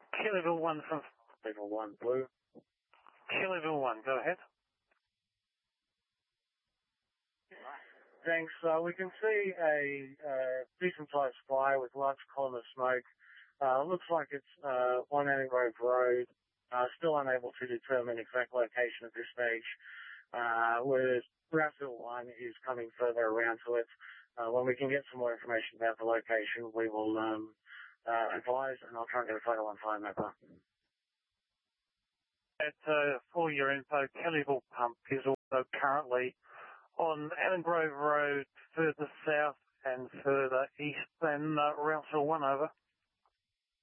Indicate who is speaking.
Speaker 1: Kellyville 1 from
Speaker 2: Level 1 Blue.
Speaker 1: Kellyville 1, go ahead.
Speaker 2: Thanks. We can see a decent-sized fire with large column of smoke. Looks like it's on Anning Grove Road. Still unable to determine exact location at this stage. Whereas Rouseville 1 is coming further around to it. When we can get some more information about the location, we will advise, and I'll try and get a photo on fire mapper.
Speaker 1: For your info, Kellyville Pump is also currently on Anning Grove Road, further south and further east than Rouseville 1, over.